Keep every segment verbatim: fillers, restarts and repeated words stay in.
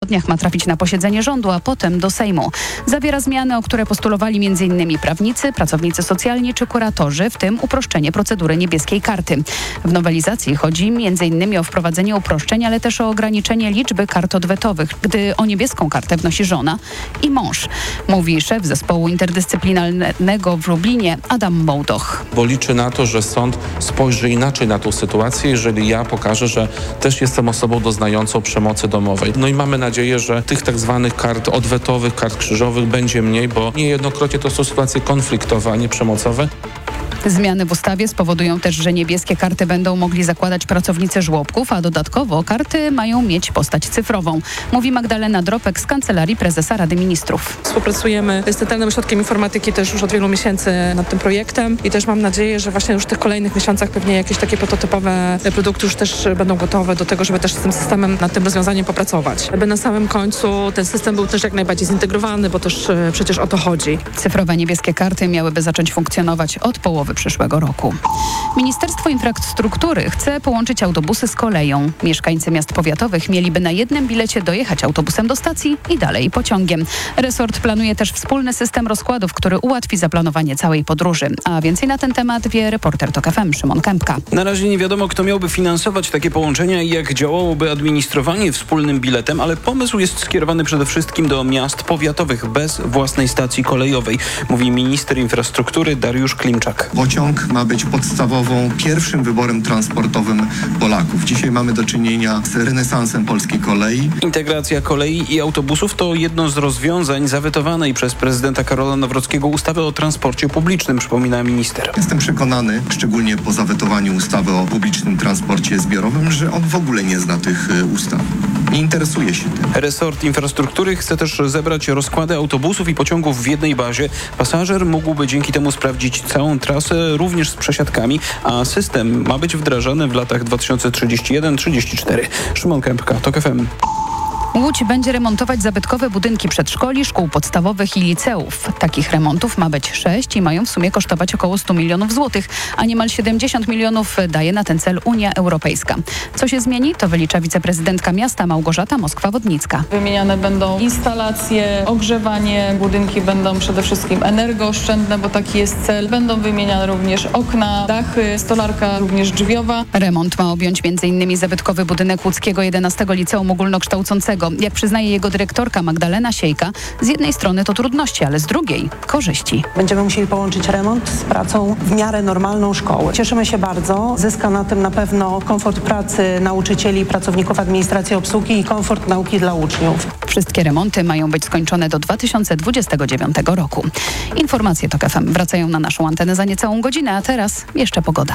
tygodniach ma trafić na posiedzenie rządu, a potem do Sejmu. Zawiera zmiany, o które postulowali między innymi prawnicy, pracownicy socjalni czy kuratorzy, w tym uproszczenie procedury niebieskiej karty. W nowelizacji chodzi między innymi o wprowadzenie uproszczeń, ale też o ograniczenie liczby kart odwetowych, gdy o niebieską kartę wnosi żona i mąż, mówi szef zespołu interdyscyplinarnego w Lublinie Adam Mołdoch. Bo liczy na to, że sąd spojrzy inaczej na tą sytuację, jeżeli ja pokażę, że też jestem osobą doznającą przemocy domowej. No i mamy nadzieję, że tych tak zwanych kart odwetowych, kart krzyżowych będzie mniej, bo niejednokrotnie to są sytuacje konfliktowe, a nie przemocowe. Zmiany w ustawie spowodują też, że niebieskie karty będą mogli zakładać pracownicy żłobków, a dodatkowo karty mają mieć postać cyfrową, mówi Magdalena Dropek z Kancelarii Prezesa Rady Ministrów. Współpracujemy z Centralnym Ośrodkiem Informatyki też już od wielu miesięcy nad tym projektem i też mam nadzieję, że właśnie już w tych kolejnych miesiącach pewnie jakieś takie prototypowe produkty już też będą gotowe do tego, żeby też z tym systemem, nad tym rozwiązaniem popracować. Aby na samym końcu ten system był też jak najbardziej zintegrowany, bo też przecież o to chodzi. Cyfrowe niebieskie karty miałyby zacząć funkcjonować od połowy przyszłego roku. Ministerstwo Infrastruktury chce połączyć autobusy z koleją. Mieszkańcy miast powiatowych mieliby na jednym bilecie dojechać autobusem do stacji i dalej pociągiem. Resort planuje też wspólny system rozkładów, który ułatwi zaplanowanie całej podróży. A więcej na ten temat wie reporter TOK F M Szymon Kępka. Na razie nie wiadomo, kto miałby finansować takie połączenia i jak działałoby administrowanie wspólnym biletem, ale pomysł jest skierowany przede wszystkim do miast powiatowych bez własnej stacji kolejowej, mówi minister infrastruktury Dariusz Klimczak. Pociąg ma być podstawową, pierwszym wyborem transportowym Polaków. Dzisiaj mamy do czynienia z renesansem polskiej kolei. Integracja kolei i autobusów to jedno z rozwiązań zawetowanej przez prezydenta Karola Nawrockiego ustawy o transporcie publicznym, przypomina minister. Jestem przekonany, szczególnie po zawetowaniu ustawy o publicznym transporcie zbiorowym, że on w ogóle nie zna tych ustaw. Nie interesuje się tym. Resort infrastruktury chce też zebrać rozkłady autobusów i pociągów w jednej bazie. Pasażer mógłby dzięki temu sprawdzić całą trasę, również z przesiadkami, a system ma być wdrażany w latach dwa tysiące trzydziestym pierwszym do trzydziestego czwartego. Szymon Kępka, TOK F M. Łódź będzie remontować zabytkowe budynki przedszkoli, szkół podstawowych i liceów. Takich remontów ma być sześć i mają w sumie kosztować około sto milionów złotych, a niemal siedemdziesiąt milionów daje na ten cel Unia Europejska. Co się zmieni, to wylicza wiceprezydentka miasta Małgorzata Moskwa-Wodnicka. Wymieniane będą instalacje, ogrzewanie, budynki będą przede wszystkim energooszczędne, bo taki jest cel. Będą wymieniane również okna, dachy, stolarka również drzwiowa. Remont ma objąć między innymi zabytkowy budynek łódzkiego jedenastego Liceum Ogólnokształcącego. Jak przyznaje jego dyrektorka Magdalena Siejka, z jednej strony to trudności, ale z drugiej korzyści. Będziemy musieli połączyć remont z pracą w miarę normalną szkoły. Cieszymy się bardzo. Zyska na tym na pewno komfort pracy nauczycieli, pracowników administracji obsługi i komfort nauki dla uczniów. Wszystkie remonty mają być skończone do dwa tysiące dwudziestego dziewiątego roku. Informacje TOK F M wracają na naszą antenę za niecałą godzinę, a teraz jeszcze pogoda.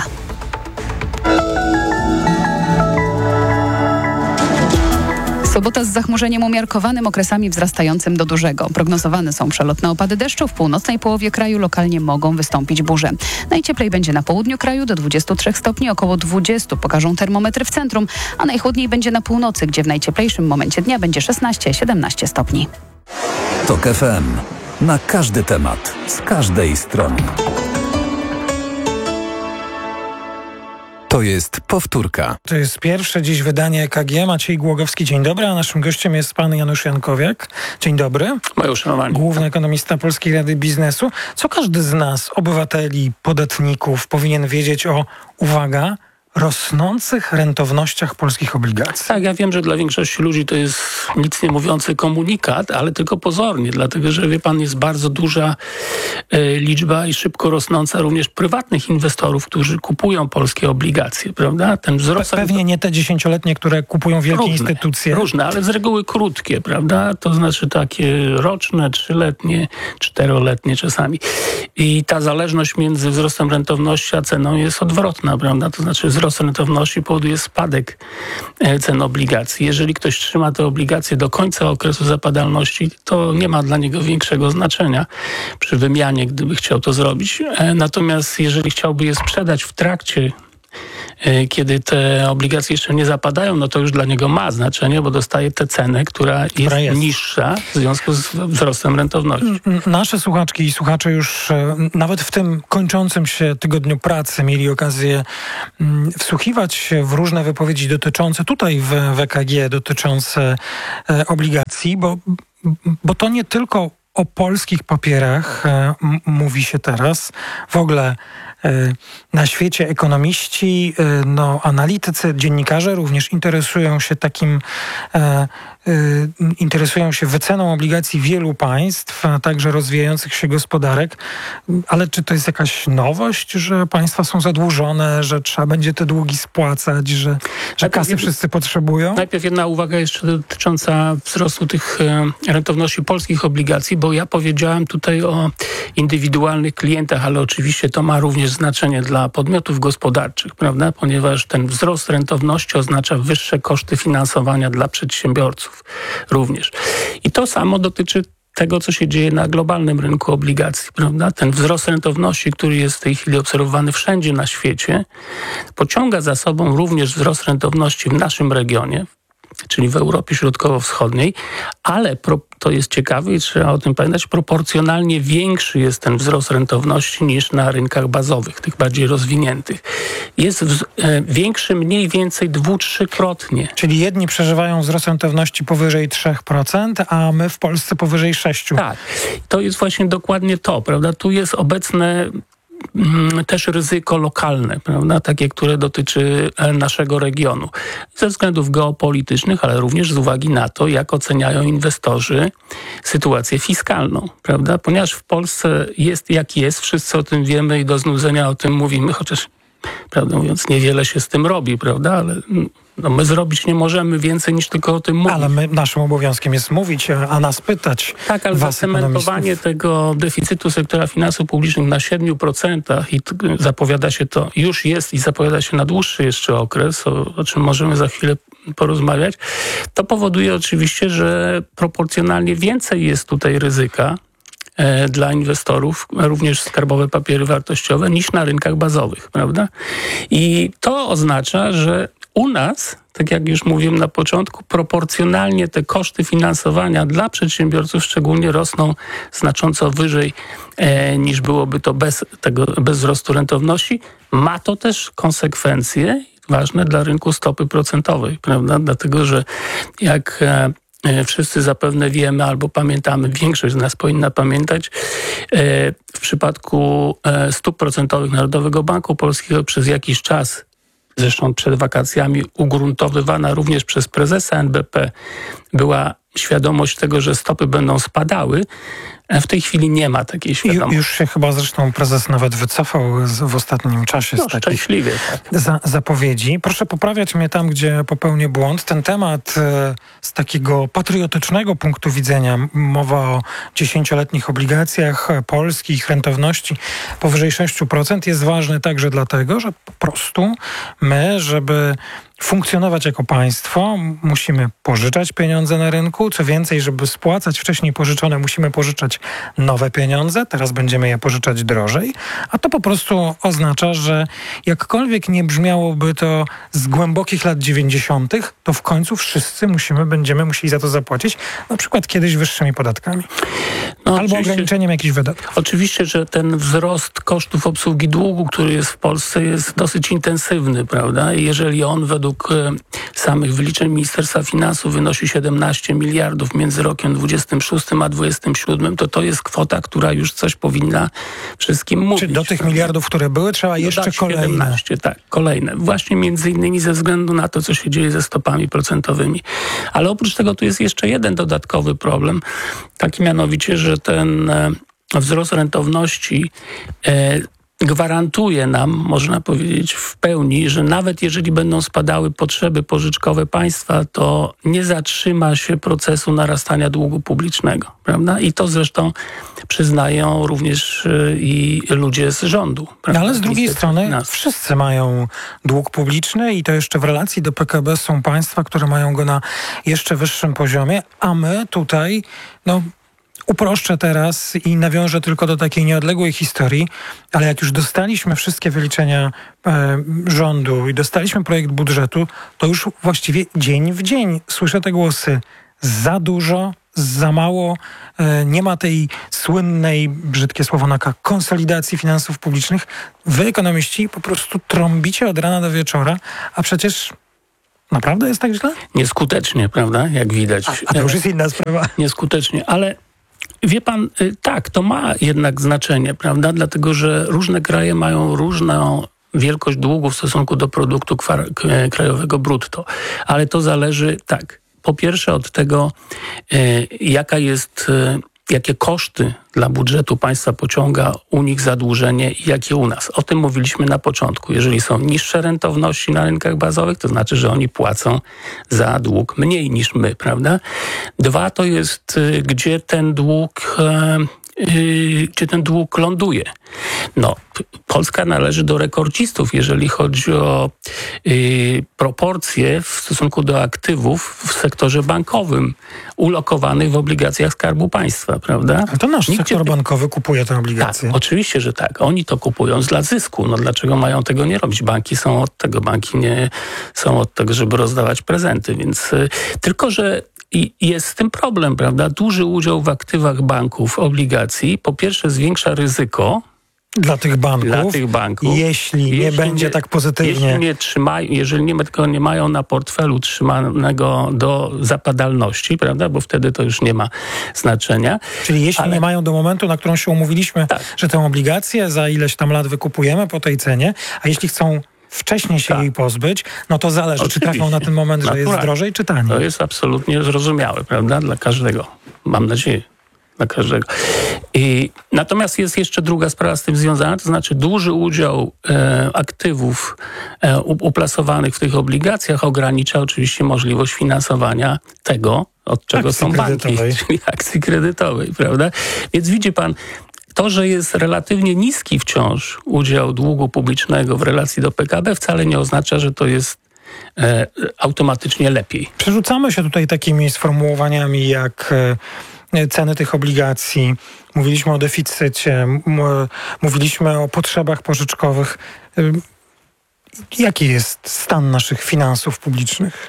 Sobota z zachmurzeniem umiarkowanym, okresami wzrastającym do dużego. Prognozowane są przelotne opady deszczu. W północnej połowie kraju lokalnie mogą wystąpić burze. Najcieplej będzie na południu kraju do dwudziestu trzech stopni, około dwudziestu pokażą termometry w centrum, a najchłodniej będzie na północy, gdzie w najcieplejszym momencie dnia będzie szesnaście siedemnaście stopni. TOK F M. Na każdy temat, z każdej strony. To jest powtórka. To jest pierwsze dziś wydanie E K G. Maciej Głogowski, dzień dobry, a naszym gościem jest pan Janusz Jankowiak. Dzień dobry. Moje uszanowanie. Główny ekonomista Polskiej Rady Biznesu. Co każdy z nas, obywateli, podatników, powinien wiedzieć o, uwaga, rosnących rentownościach polskich obligacji? Tak, ja wiem, że dla większości ludzi to jest nic nie mówiący komunikat, ale tylko pozornie, dlatego że, wie pan, jest bardzo duża e, liczba i szybko rosnąca również prywatnych inwestorów, którzy kupują polskie obligacje, prawda? Ten wzrost... Pe- pewnie nie te dziesięcioletnie, które kupują wielkie różne, instytucje. Różne, ale z reguły krótkie, prawda? To znaczy takie roczne, trzyletnie, czteroletnie czasami. I ta zależność między wzrostem rentowności a ceną jest odwrotna, prawda? To znaczy wzrost rentowności powoduje spadek cen obligacji. Jeżeli ktoś trzyma te obligacje do końca okresu zapadalności, to nie ma dla niego większego znaczenia przy wymianie, gdyby chciał to zrobić. Natomiast jeżeli chciałby je sprzedać w trakcie kiedy te obligacje jeszcze nie zapadają, no to już dla niego ma znaczenie, bo dostaje tę cenę, która jest, która jest niższa w związku z wzrostem rentowności. Nasze słuchaczki i słuchacze już nawet w tym kończącym się tygodniu pracy mieli okazję wsłuchiwać się w różne wypowiedzi dotyczące, tutaj w W K G, dotyczące obligacji, bo, bo to nie tylko o polskich papierach e, m- mówi się teraz. W ogóle e, na świecie ekonomiści, e, no, analitycy, dziennikarze również interesują się takim, e, e, interesują się wyceną obligacji wielu państw, a także rozwijających się gospodarek. Ale czy to jest jakaś nowość, że państwa są zadłużone, że trzeba będzie te długi spłacać, że, że kasy najpierw, wszyscy potrzebują? Najpierw jedna uwaga jeszcze dotycząca wzrostu tych e, rentowności polskich obligacji, bo ja powiedziałem tutaj o indywidualnych klientach, ale oczywiście to ma również znaczenie dla podmiotów gospodarczych, prawda? Ponieważ ten wzrost rentowności oznacza wyższe koszty finansowania dla przedsiębiorców również. I to samo dotyczy tego, co się dzieje na globalnym rynku obligacji, prawda? Ten wzrost rentowności, który jest w tej chwili obserwowany wszędzie na świecie, pociąga za sobą również wzrost rentowności w naszym regionie, czyli w Europie Środkowo-Wschodniej, ale pro, to jest ciekawe i trzeba o tym pamiętać, proporcjonalnie większy jest ten wzrost rentowności niż na rynkach bazowych, tych bardziej rozwiniętych. Jest w, e, większy mniej więcej dwu, trzykrotnie. Czyli jedni przeżywają wzrost rentowności powyżej trzy procent, a my w Polsce powyżej sześć procent. Tak, to jest właśnie dokładnie to, prawda? Tu jest obecne też ryzyko lokalne, prawda? Takie, które dotyczy naszego regionu. Ze względów geopolitycznych, ale również z uwagi na to, jak oceniają inwestorzy sytuację fiskalną, prawda? Ponieważ w Polsce jest jak jest, wszyscy o tym wiemy i do znudzenia o tym mówimy, chociaż prawdę mówiąc niewiele się z tym robi, prawda? Ale no, my zrobić nie możemy więcej niż tylko o tym mówić. Ale my, naszym obowiązkiem jest mówić, a nas pytać. Tak, ale zacementowanie tego deficytu sektora finansów publicznych na siedmiu procentach i t- zapowiada się to, już jest i zapowiada się na dłuższy jeszcze okres, o, o czym możemy za chwilę porozmawiać, to powoduje oczywiście, że proporcjonalnie więcej jest tutaj ryzyka e, dla inwestorów, również skarbowe papiery wartościowe, niż na rynkach bazowych, prawda? I to oznacza, że u nas, tak jak już mówiłem na początku, proporcjonalnie te koszty finansowania dla przedsiębiorców szczególnie rosną znacząco wyżej e, niż byłoby to bez tego, bez wzrostu rentowności. Ma to też konsekwencje ważne dla rynku stopy procentowej, prawda? Dlatego, że jak e, wszyscy zapewne wiemy albo pamiętamy, większość z nas powinna pamiętać, e, w przypadku e, stóp procentowych Narodowego Banku Polskiego przez jakiś czas, zresztą przed wakacjami, ugruntowywana również przez prezesa N B P, była świadomość tego, że stopy będą spadały. W tej chwili nie ma takiej świadomości. Już się chyba zresztą prezes nawet wycofał z, w ostatnim czasie no, z takich szczęśliwie, tak. za, zapowiedzi. Proszę poprawiać mnie tam, gdzie popełnię błąd. Ten temat e, z takiego patriotycznego punktu widzenia, mowa o dziesięcioletnich obligacjach polskich, rentowności powyżej sześć procent, jest ważny także dlatego, że po prostu my, żeby funkcjonować jako państwo, musimy pożyczać pieniądze na rynku. Co więcej, żeby spłacać wcześniej pożyczone, musimy pożyczać nowe pieniądze. Teraz będziemy je pożyczać drożej. A to po prostu oznacza, że jakkolwiek nie brzmiałoby to z głębokich lat dziewięćdziesiątych, to w końcu wszyscy musimy, będziemy musieli za to zapłacić. Na przykład kiedyś wyższymi podatkami. No, albo ograniczeniem jakichś wydatków. Oczywiście, że ten wzrost kosztów obsługi długu, który jest w Polsce, jest dosyć intensywny, prawda? I jeżeli on według samych wyliczeń Ministerstwa Finansów wynosi siedemnaście miliardów między rokiem dwudziestym szóstym a dwudziestym siódmym, to to jest kwota, która już coś powinna wszystkim mówić. Czy do tych miliardów, które były, trzeba jeszcze kolejne? siedemnaście, tak, kolejne. Właśnie między innymi ze względu na to, co się dzieje ze stopami procentowymi. Ale oprócz tego tu jest jeszcze jeden dodatkowy problem, taki mianowicie, że ten wzrost rentowności e, gwarantuje nam, można powiedzieć w pełni, że nawet jeżeli będą spadały potrzeby pożyczkowe państwa, to nie zatrzyma się procesu narastania długu publicznego, prawda? I to zresztą przyznają również i ludzie z rządu. Prawda? Ale z drugiej strony wszyscy mają dług publiczny i to jeszcze w relacji do P K B są państwa, które mają go na jeszcze wyższym poziomie, a my tutaj, no... uproszczę teraz i nawiążę tylko do takiej nieodległej historii, ale jak już dostaliśmy wszystkie wyliczenia e, rządu i dostaliśmy projekt budżetu, to już właściwie dzień w dzień słyszę te głosy. Za dużo, za mało, e, nie ma tej słynnej, brzydkie słowo naka, konsolidacji finansów publicznych. Wy, ekonomiści, po prostu trąbicie od rana do wieczora, a przecież naprawdę jest tak źle? Nieskutecznie, prawda? Jak widać. A, a to już jest inna sprawa. Nieskutecznie, ale wie pan, tak, to ma jednak znaczenie, prawda? Dlatego, że różne kraje mają różną wielkość długu w stosunku do produktu krajowego brutto. Ale to zależy, tak, po pierwsze od tego, jaka jest, jakie koszty dla budżetu państwa pociąga u nich zadłużenie i jakie u nas. O tym mówiliśmy na początku. Jeżeli są niższe rentowności na rynkach bazowych, to znaczy, że oni płacą za dług mniej niż my, prawda? Dwa, to jest, gdzie ten dług... Yy, gdzie ten dług ląduje. No, Polska należy do rekordzistów, jeżeli chodzi o yy, proporcje w stosunku do aktywów w sektorze bankowym ulokowanych w obligacjach Skarbu Państwa, prawda? A to nasz Nigdzie... sektor bankowy kupuje te obligacje. Tak, oczywiście, że tak. Oni to kupują dla zysku. No dlaczego mają tego nie robić? Banki są od tego. Banki nie są od tego, żeby rozdawać prezenty, więc yy, tylko, że I jest z tym problem, prawda? Duży udział w aktywach banków, obligacji, po pierwsze zwiększa ryzyko Dla tych banków, dla tych banków jeśli nie jeśli będzie nie, tak pozytywnie. Jeśli nie, trzymają, jeżeli nie, tylko nie mają na portfelu trzymanego do zapadalności, prawda? Bo wtedy to już nie ma znaczenia. Czyli jeśli Ale... nie mają do momentu, na którą się umówiliśmy, tak. że tę obligację za ileś tam lat wykupujemy po tej cenie, a jeśli chcą wcześniej się tak. jej pozbyć, no to zależy, Oczywiście. czy trafią na ten moment, że Naturalnie. jest drożej, czy taniej. To jest absolutnie zrozumiałe, prawda? Dla każdego. Mam nadzieję. Dla każdego. I, natomiast jest jeszcze druga sprawa z tym związana, to znaczy duży udział e, aktywów e, uplasowanych w tych obligacjach ogranicza oczywiście możliwość finansowania tego, od czego akcji są banki, kredytowej. czyli akcji kredytowej, prawda? Więc widzi pan, to, że jest relatywnie niski wciąż udział długu publicznego w relacji do P K B, wcale nie oznacza, że to jest e, automatycznie lepiej. Przerzucamy się tutaj takimi sformułowaniami jak e, ceny tych obligacji. Mówiliśmy o deficycie, m- mówiliśmy o potrzebach pożyczkowych. E, jaki jest stan naszych finansów publicznych?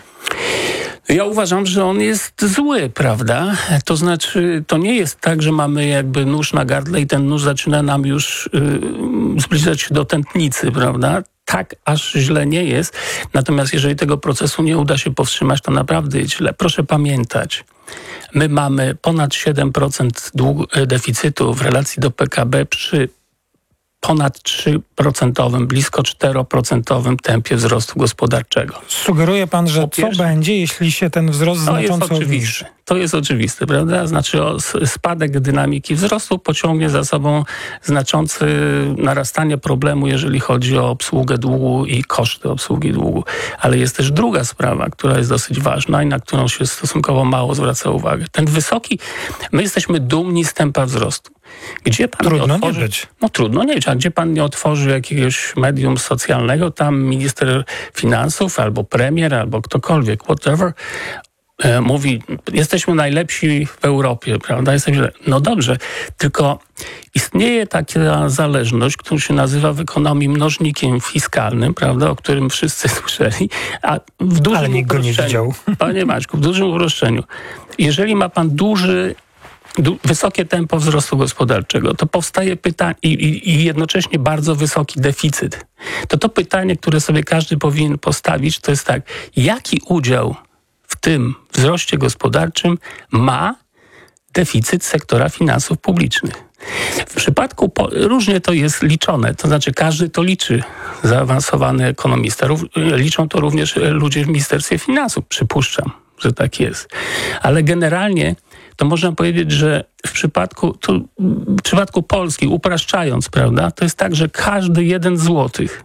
Ja uważam, że on jest zły, prawda? To znaczy, to nie jest tak, że mamy jakby nóż na gardle i ten nóż zaczyna nam już yy, zbliżać się do tętnicy, prawda? Tak aż źle nie jest. Natomiast jeżeli tego procesu nie uda się powstrzymać, to naprawdę jest źle. Proszę pamiętać, my mamy ponad siedem procent długu, deficytu w relacji do P K B przy ponad trzy procent, blisko cztery procent tempie wzrostu gospodarczego. Sugeruje pan, że co będzie, jeśli się ten wzrost znacząco obniży? To jest oczywiste, prawda? Znaczy o, spadek dynamiki wzrostu pociągnie za sobą znaczące narastanie problemu, jeżeli chodzi o obsługę długu i koszty obsługi długu. Ale jest też druga sprawa, która jest dosyć ważna i na którą się stosunkowo mało zwraca uwagę. Ten wysoki, my jesteśmy dumni z tempa wzrostu. Gdzie pan trudno nie otworzy, nie być. No trudno nie być, a gdzie pan nie otworzy jakiegoś medium socjalnego, tam minister finansów albo premier, albo ktokolwiek, whatever, e, mówi, jesteśmy najlepsi w Europie, prawda? Jesteśmy, no dobrze, tylko istnieje taka zależność, która się nazywa w ekonomii mnożnikiem fiskalnym, prawda? O którym wszyscy słyszeli, a w dużym Ale nikt go nie widział. Panie Maćku, w dużym uproszczeniu, jeżeli ma pan duży Du- wysokie tempo wzrostu gospodarczego, to powstaje pytanie i, i, i jednocześnie bardzo wysoki deficyt. To to pytanie, które sobie każdy powinien postawić, to jest tak, jaki udział w tym wzroście gospodarczym ma deficyt sektora finansów publicznych? W przypadku, po, różnie to jest liczone, to znaczy każdy to liczy, zaawansowany ekonomista. Rów, liczą to również ludzie w Ministerstwie Finansów, przypuszczam, że tak jest. Ale generalnie to można powiedzieć, że w przypadku, to w przypadku Polski, upraszczając, prawda, to jest tak, że każdy jeden złotych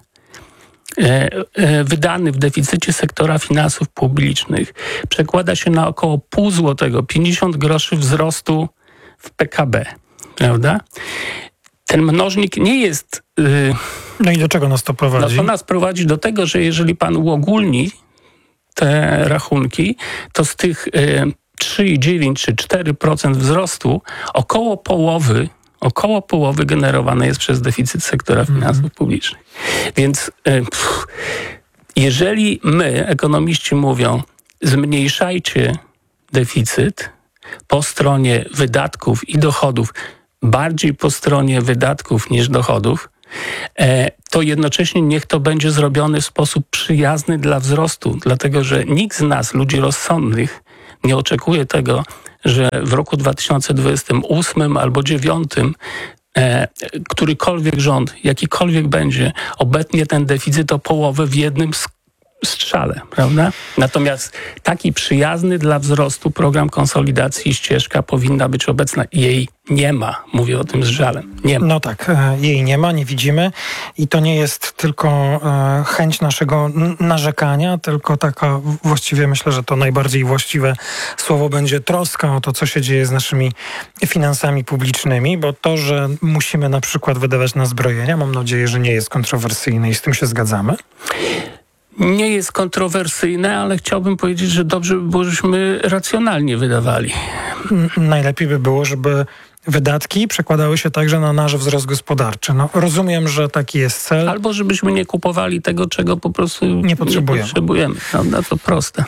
e, e, wydany w deficycie sektora finansów publicznych przekłada się na około pół złotego, pięćdziesiąt groszy wzrostu w P K B, prawda? Ten mnożnik nie jest... Y, no i do czego nas to prowadzi? No to nas prowadzi do tego, że jeżeli pan uogólni te rachunki, to z tych... Y, trzy i dziewięć czy cztery procent wzrostu, około połowy Około połowy generowane jest przez deficyt sektora finansów mm. publicznych. Więc pff, jeżeli my, ekonomiści mówią, zmniejszajcie deficyt po stronie wydatków i dochodów, bardziej po stronie wydatków niż dochodów, e, to jednocześnie niech to będzie zrobione w sposób przyjazny dla wzrostu, dlatego że nikt z nas, ludzi rozsądnych, nie oczekuje tego, że w roku dwa tysiące dwudziestym ósmym albo dziewiątym e, którykolwiek rząd, jakikolwiek będzie, obetnie ten deficyt o połowę w jednym sk- strzale, prawda? Natomiast taki przyjazny dla wzrostu program konsolidacji i ścieżka powinna być obecna. Jej nie ma. Mówię o tym z żalem. Nie ma. No tak, jej nie ma, nie widzimy i to nie jest tylko chęć naszego narzekania, tylko taka właściwie myślę, że to najbardziej właściwe słowo będzie troska o to, co się dzieje z naszymi finansami publicznymi, bo to, że musimy na przykład wydawać na zbrojenia, mam nadzieję, że nie jest kontrowersyjne i z tym się zgadzamy. Nie jest kontrowersyjne, ale chciałbym powiedzieć, że dobrze by było, żebyśmy racjonalnie wydawali. Najlepiej by było, żeby wydatki przekładały się także na nasz wzrost gospodarczy. No, rozumiem, że taki jest cel. Albo żebyśmy nie kupowali tego, czego po prostu nie potrzebujemy. Nie potrzebujemy, prawda? To proste.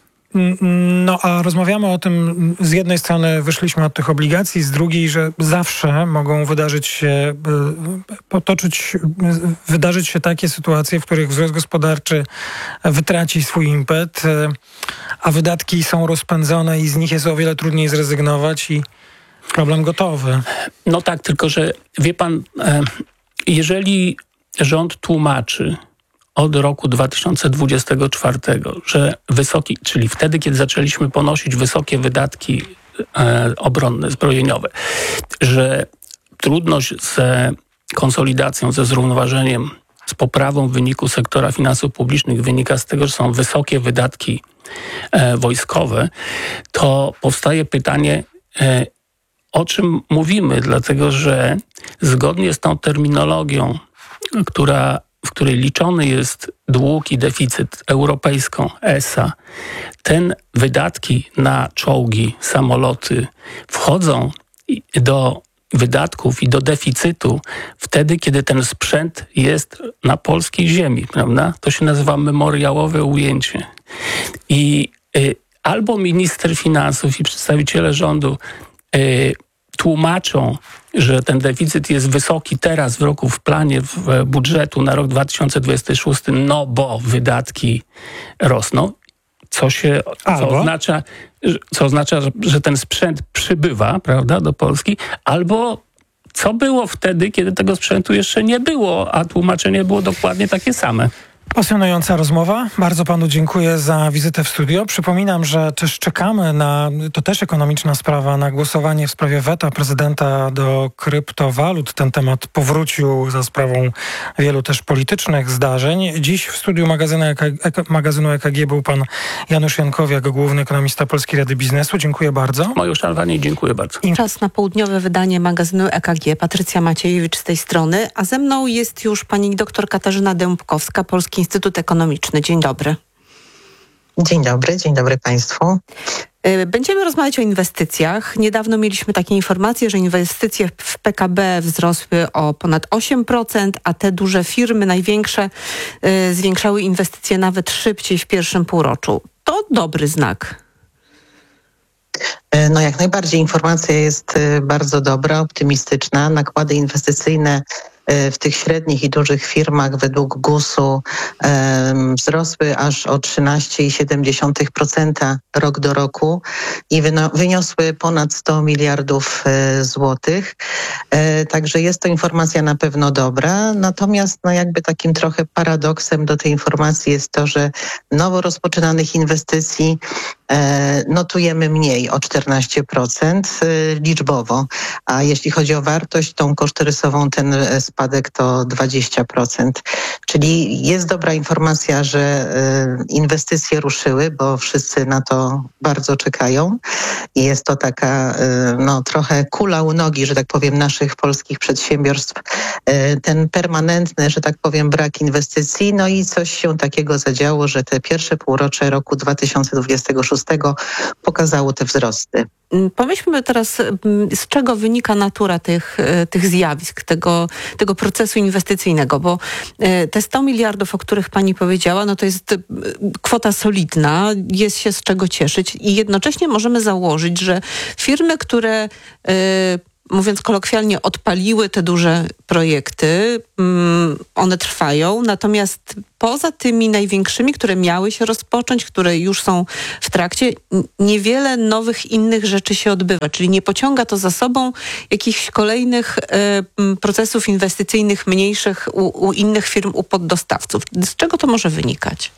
No a rozmawiamy o tym, z jednej strony wyszliśmy od tych obligacji, z drugiej, że zawsze mogą wydarzyć się, potoczyć, wydarzyć się takie sytuacje, w których wzrost gospodarczy wytraci swój impet, a wydatki są rozpędzone i z nich jest o wiele trudniej zrezygnować i problem gotowy. No tak, tylko że wie pan, jeżeli rząd tłumaczy od roku dwa tysiące dwudziestego czwartego, że wysoki, czyli wtedy, kiedy zaczęliśmy ponosić wysokie wydatki e, obronne, zbrojeniowe, że trudność ze konsolidacją, ze zrównoważeniem, z poprawą wyniku sektora finansów publicznych wynika z tego, że są wysokie wydatki e, wojskowe, to powstaje pytanie, e, o czym mówimy, dlatego że zgodnie z tą terminologią, która w której liczony jest dług i deficyt europejską E S A, ten wydatki na czołgi, samoloty wchodzą do wydatków i do deficytu wtedy, kiedy ten sprzęt jest na polskiej ziemi, prawda? To się nazywa memoriałowe ujęcie. I y, albo minister finansów i przedstawiciele rządu y, tłumaczą, że ten deficyt jest wysoki teraz w roku w planie w budżetu na rok dwa tysiące dwudziesty szósty, no bo wydatki rosną, co się co oznacza, co oznacza, że ten sprzęt przybywa, prawda, do Polski, albo co było wtedy, kiedy tego sprzętu jeszcze nie było, a tłumaczenie było dokładnie takie same. Pasjonująca rozmowa. Bardzo panu dziękuję za wizytę w studio. Przypominam, że też czekamy na, to też ekonomiczna sprawa, na głosowanie w sprawie weta prezydenta do kryptowalut. Ten temat powrócił za sprawą wielu też politycznych zdarzeń. Dziś w studiu magazynu E K G, magazynu E K G był pan Janusz Jankowiak, główny ekonomista Polskiej Rady Biznesu. Dziękuję bardzo. Moje uszanowanie, dziękuję bardzo. I czas na południowe wydanie magazynu E K G. Patrycja Maciejewicz z tej strony, a ze mną jest już pani doktor Katarzyna Dębkowska, Polski Instytut Ekonomiczny. Dzień dobry. Dzień dobry, dzień dobry Państwu. Będziemy rozmawiać o inwestycjach. Niedawno mieliśmy takie informacje, że inwestycje w P K B wzrosły o ponad osiem procent, a te duże firmy, największe, y, zwiększały inwestycje nawet szybciej w pierwszym półroczu. To dobry znak. No jak najbardziej informacja jest bardzo dobra, optymistyczna. Nakłady inwestycyjne w tych średnich i dużych firmach według gusu um, wzrosły aż o trzynaście przecinek siedem procent rok do roku i wyno- wyniosły ponad sto miliardów e, złotych. E, także jest to informacja na pewno dobra. Natomiast no, jakby takim trochę paradoksem do tej informacji jest to, że nowo rozpoczynanych inwestycji e, notujemy mniej o czternaście procent e, liczbowo. A jeśli chodzi o wartość, tą kosztorysową ten spadek to dwadzieścia procent. Czyli jest dobra informacja, że y, inwestycje ruszyły, bo wszyscy na to bardzo czekają. I jest to taka y, no, trochę kula u nogi, że tak powiem, naszych polskich przedsiębiorstw. Y, ten permanentny, że tak powiem, brak inwestycji. No i coś się takiego zadziało, że te pierwsze półrocze roku dwa tysiące dwudziestego szóstego szóstego pokazało te wzrosty. Pomyślmy teraz, z czego wynika natura tych, tych zjawisk, tego, tego procesu inwestycyjnego, bo te sto miliardów, o których pani powiedziała, no to jest kwota solidna, jest się z czego cieszyć i jednocześnie możemy założyć, że firmy, które mówiąc kolokwialnie, odpaliły te duże projekty, one trwają, natomiast poza tymi największymi, które miały się rozpocząć, które już są w trakcie, niewiele nowych innych rzeczy się odbywa, czyli nie pociąga to za sobą jakichś kolejnych procesów inwestycyjnych mniejszych u, u innych firm, u poddostawców. Z czego to może wynikać?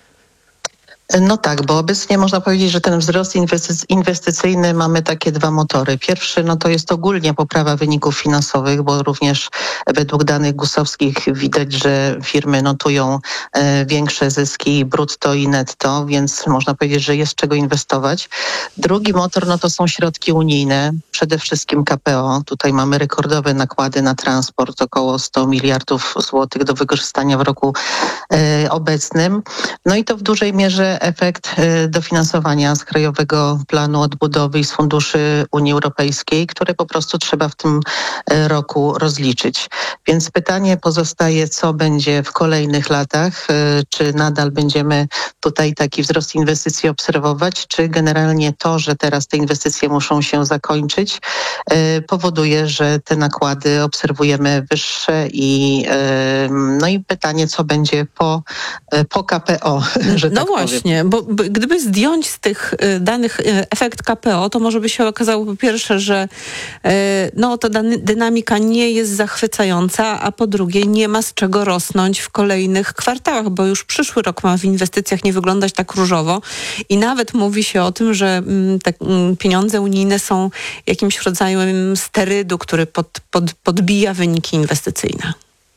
No tak, bo obecnie można powiedzieć, że ten wzrost inwestyc- inwestycyjny mamy takie dwa motory. Pierwszy, no to jest ogólnie poprawa wyników finansowych, bo również według danych gusowskich widać, że firmy notują e, większe zyski brutto i netto, więc można powiedzieć, że jest czego inwestować. Drugi motor, no to są środki unijne, przede wszystkim K P O. Tutaj mamy rekordowe nakłady na transport, około sto miliardów złotych do wykorzystania w roku e, obecnym. No i to w dużej mierze efekt dofinansowania z Krajowego Planu Odbudowy i z funduszy Unii Europejskiej, które po prostu trzeba w tym roku rozliczyć. Więc pytanie pozostaje, co będzie w kolejnych latach? Czy nadal będziemy tutaj taki wzrost inwestycji obserwować, czy generalnie to, że teraz te inwestycje muszą się zakończyć, powoduje, że te nakłady obserwujemy wyższe i no i pytanie, co będzie po, po K P O, że no tak właśnie. powiem. Bo gdyby zdjąć z tych danych efekt K P O, to może by się okazało po pierwsze, że no, ta dynamika nie jest zachwycająca, a po drugie nie ma z czego rosnąć w kolejnych kwartałach, bo już przyszły rok ma w inwestycjach nie wyglądać tak różowo i nawet mówi się o tym, że te pieniądze unijne są jakimś rodzajem sterydu, który pod, pod, podbija wyniki inwestycyjne.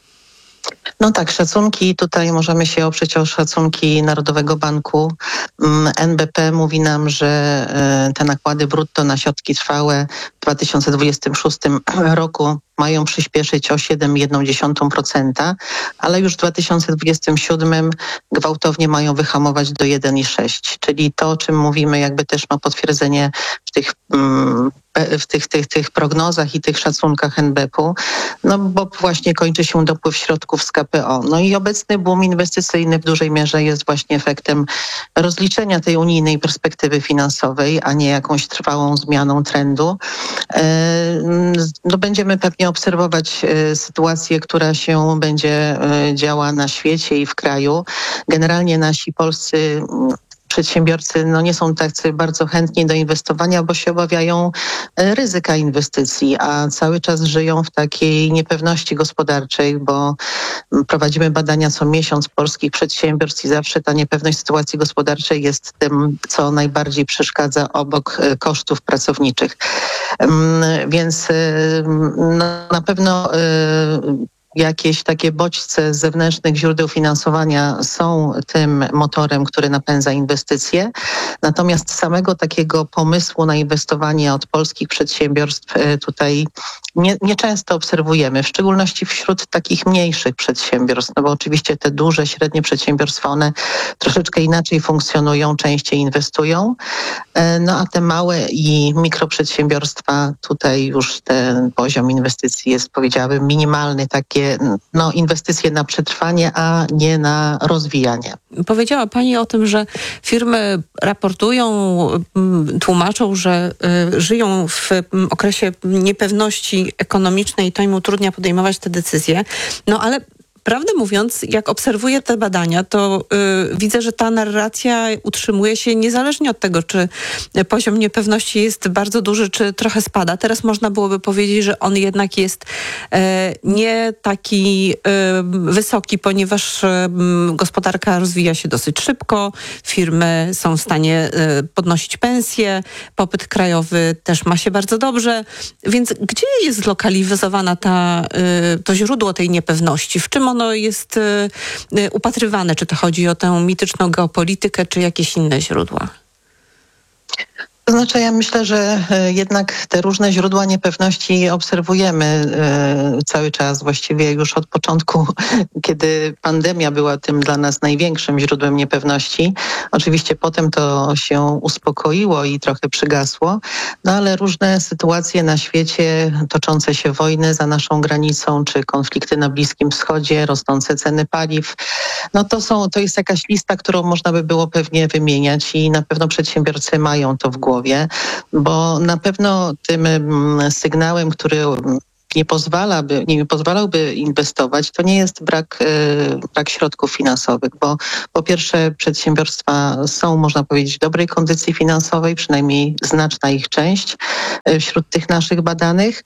No tak, szacunki, tutaj możemy się oprzeć o szacunki Narodowego Banku. N B P mówi nam, że te nakłady brutto na środki trwałe w dwa tysiące dwudziestym szóstym roku mają przyspieszyć o siedem przecinek jeden procent, ale już w dwa tysiące dwudziestym siódmym gwałtownie mają wyhamować do jeden przecinek sześć procent. Czyli to, o czym mówimy, jakby też ma potwierdzenie w tych, w tych, tych, tych prognozach i tych szacunkach N B P u, no bo właśnie kończy się dopływ środków z K P O. No i obecny boom inwestycyjny w dużej mierze jest właśnie efektem rozliczenia tej unijnej perspektywy finansowej, a nie jakąś trwałą zmianą trendu. No będziemy pewnie obserwować sytuację, która się będzie działa na świecie i w kraju. Generalnie nasi polscy przedsiębiorcy no, nie są tacy bardzo chętni do inwestowania, bo się obawiają ryzyka inwestycji, a cały czas żyją w takiej niepewności gospodarczej, bo prowadzimy badania co miesiąc polskich przedsiębiorstw i zawsze ta niepewność sytuacji gospodarczej jest tym, co najbardziej przeszkadza obok kosztów pracowniczych. Więc no, na pewno jakieś takie bodźce z zewnętrznych źródeł finansowania są tym motorem, który napędza inwestycje. Natomiast samego takiego pomysłu na inwestowanie od polskich przedsiębiorstw tutaj nie, nie często obserwujemy, w szczególności wśród takich mniejszych przedsiębiorstw, no bo oczywiście te duże, średnie przedsiębiorstwa, one troszeczkę inaczej funkcjonują, częściej inwestują, no a te małe i mikroprzedsiębiorstwa, tutaj już ten poziom inwestycji jest, powiedziałabym, minimalny, takie no, inwestycje na przetrwanie, a nie na rozwijanie. Powiedziała pani o tym, że firmy raportują, tłumaczą, że y, żyją w okresie niepewności ekonomicznej i to im utrudnia podejmować te decyzje. No ale prawdę mówiąc, jak obserwuję te badania, to y, widzę, że ta narracja utrzymuje się niezależnie od tego, czy poziom niepewności jest bardzo duży, czy trochę spada. Teraz można byłoby powiedzieć, że on jednak jest y, nie taki y, wysoki, ponieważ y, gospodarka rozwija się dosyć szybko, firmy są w stanie y, podnosić pensje, popyt krajowy też ma się bardzo dobrze. Więc gdzie jest zlokalizowana ta, y, to źródło tej niepewności? W czym ono jest y, y, upatrywane? Czy to chodzi o tę mityczną geopolitykę, czy jakieś inne źródła? To znaczy, ja myślę, że jednak te różne źródła niepewności obserwujemy cały czas, właściwie już od początku, kiedy pandemia była tym dla nas największym źródłem niepewności. Oczywiście potem to się uspokoiło i trochę przygasło, no ale różne sytuacje na świecie, toczące się wojny za naszą granicą, czy konflikty na Bliskim Wschodzie, rosnące ceny paliw, no to są, to jest jakaś lista, którą można by było pewnie wymieniać i na pewno przedsiębiorcy mają to w głowie. Bo na pewno tym sygnałem, który nie pozwala, by, nie pozwalałby inwestować, to nie jest brak, brak środków finansowych, bo po pierwsze przedsiębiorstwa są, można powiedzieć, w dobrej kondycji finansowej, przynajmniej znaczna ich część wśród tych naszych badanych.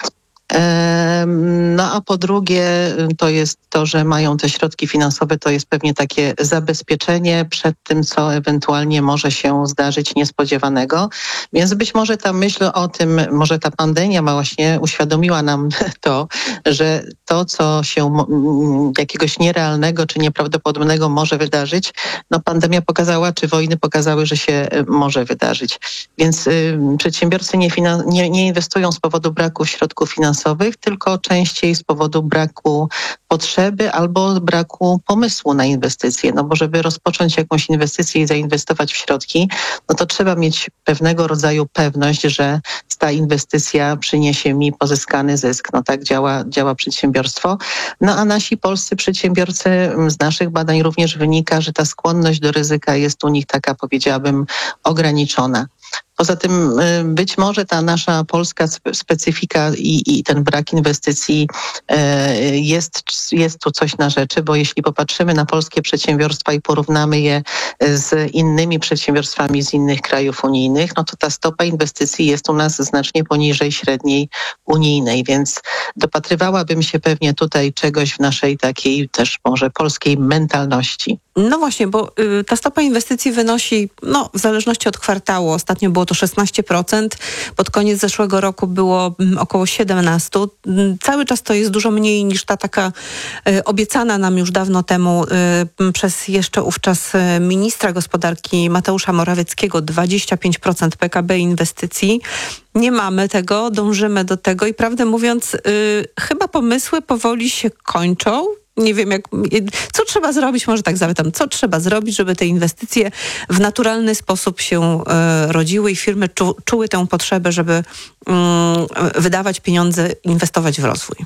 No a po drugie to jest to, że mają te środki finansowe, to jest pewnie takie zabezpieczenie przed tym, co ewentualnie może się zdarzyć niespodziewanego. Więc być może ta myśl o tym, może ta pandemia ma właśnie uświadomiła nam to, że to, co się jakiegoś nierealnego czy nieprawdopodobnego może wydarzyć, no pandemia pokazała, czy wojny pokazały, że się może wydarzyć. Więc y, przedsiębiorcy nie, finan- nie, nie inwestują z powodu braku środków finansowych, tylko częściej z powodu braku potrzeby albo braku pomysłu na inwestycje. No bo żeby rozpocząć jakąś inwestycję i zainwestować w środki, no to trzeba mieć pewnego rodzaju pewność, że ta inwestycja przyniesie mi pozyskany zysk. No tak działa, działa przedsiębiorstwo. No a nasi polscy przedsiębiorcy, z naszych badań również wynika, że ta skłonność do ryzyka jest u nich taka, powiedziałabym, ograniczona. Poza tym być może ta nasza polska specyfika i, i ten brak inwestycji jest, jest tu coś na rzeczy, bo jeśli popatrzymy na polskie przedsiębiorstwa i porównamy je z innymi przedsiębiorstwami z innych krajów unijnych, no to ta stopa inwestycji jest u nas znacznie poniżej średniej unijnej, więc dopatrywałabym się pewnie tutaj czegoś w naszej takiej też może polskiej mentalności. No właśnie, bo y, ta stopa inwestycji wynosi, no w zależności od kwartału, ostatnio było to szesnaście procent, pod koniec zeszłego roku było mm, około siedemnaście procent. Cały czas to jest dużo mniej niż ta taka y, obiecana nam już dawno temu y, przez jeszcze ówczas y, ministra gospodarki Mateusza Morawieckiego dwadzieścia pięć procent P K B inwestycji. Nie mamy tego, dążymy do tego i prawdę mówiąc, y, chyba pomysły powoli się kończą. Nie wiem, jak, co trzeba zrobić, może tak zapytam, co trzeba zrobić, żeby te inwestycje w naturalny sposób się y, rodziły i firmy czu, czuły tę potrzebę, żeby y, wydawać pieniądze, inwestować w rozwój?